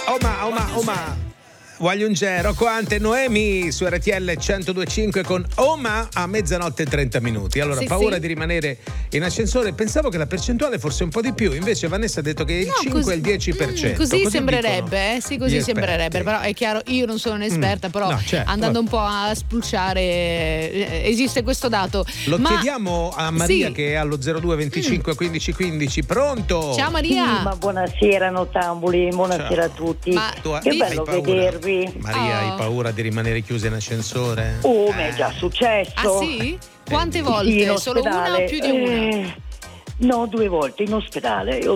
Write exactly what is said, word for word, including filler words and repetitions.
Oh ma, oh ma, oh ma. Guagliungè, Rocco Ante, Noemi su R T L centodue e cinque con Oma a mezzanotte e trenta minuti. Allora, Sì, paura sì. di rimanere in ascensore. Pensavo che la percentuale fosse un po' di più, invece Vanessa ha detto che il No, cinque così- e il dieci per cento. mm, così Così sembrerebbe, dicono eh? Sì, così gli sembrerebbe. esperti. Però è chiaro, io non sono un'esperta, Mm, però no, certo, andando vabbè. un po' a spulciare, eh, esiste questo dato. Lo Ma chiediamo a Maria sì. che è allo zero due venticinque quindici quindici. Pronto? Ciao Sì, Maria. ma buonasera nottambuli, buonasera Ciao. a tutti. Ma Tu hai- che hai bello paura? vedervi. Maria, hai Oh. paura di rimanere chiusa in ascensore? Oh, mi è già Ah successo. sì? Quante Sì, volte? Sì, in Solo una o ospedale. più di una? Eh, no, due volte in ospedale. Ho